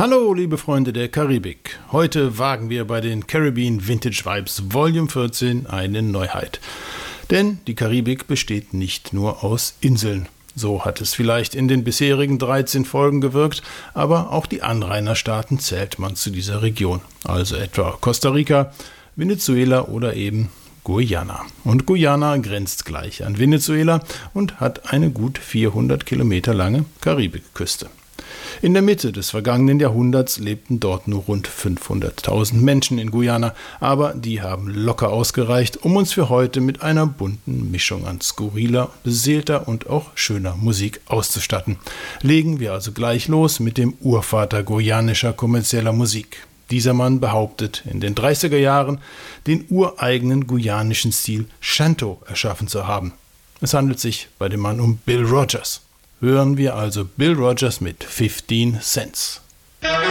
Hallo liebe Freunde der Karibik, heute wagen wir bei den Caribbean Vintage Vibes Volume 14 eine Neuheit. Denn die Karibik besteht nicht nur aus Inseln. So hat es vielleicht in den bisherigen 13 Folgen gewirkt, aber auch die Anrainerstaaten zählt man zu dieser Region. Also etwa Costa Rica, Venezuela oder eben Guyana. Und Guyana grenzt gleich an Venezuela und hat eine gut 400 Kilometer lange Karibikküste. In der Mitte des vergangenen Jahrhunderts lebten dort nur rund 500.000 Menschen in Guyana, aber die haben locker ausgereicht, um uns für heute mit einer bunten Mischung an skurriler, beseelter und auch schöner Musik auszustatten. Legen wir also gleich los mit dem Urvater guyanischer kommerzieller Musik. Dieser Mann behauptet, in den 30er Jahren den ureigenen guyanischen Stil Chanto erschaffen zu haben. Es handelt sich bei dem Mann um Bill Rogers. Hören wir also Bill Rogers mit 15 Cents.